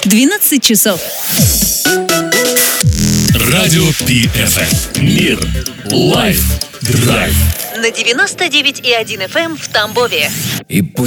в 12 часов. Радио PFM. Мир. Лайф. Драйв. На 99,1 FM в Тамбове. И пусть